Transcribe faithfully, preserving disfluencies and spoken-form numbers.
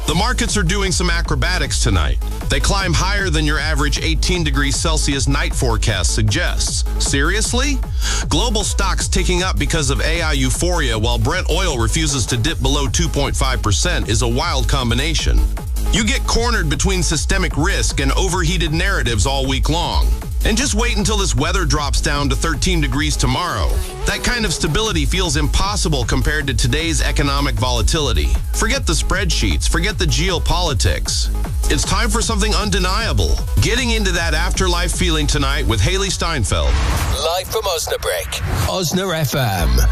The markets are doing some acrobatics tonight. They climb higher than your average eighteen degrees Celsius night forecast suggests. Seriously? Global stocks ticking up because of A I euphoria while Brent oil refuses to dip below two point five percent is a wild combination. You get cornered between systemic risk and overheated narratives all week long. And just wait until this weather drops down to thirteen degrees tomorrow. That kind of stability feels impossible compared to today's economic volatility. Forget the spreadsheets, forget the geopolitics. It's time for something undeniable. Getting into that afterlife feeling tonight with Haley Steinfeld. Live from Osnabrück, Osna F M.